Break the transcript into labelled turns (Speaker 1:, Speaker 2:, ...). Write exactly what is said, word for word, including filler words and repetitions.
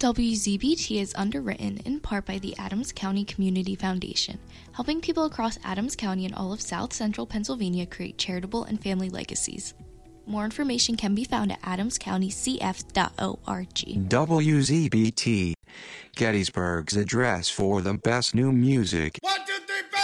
Speaker 1: W Z B T is underwritten in part by the Adams County Community Foundation, helping people across Adams County and all of South Central Pennsylvania create charitable and family legacies. More information can be found at adams county c f dot org.
Speaker 2: W Z B T, Gettysburg's address for the best new music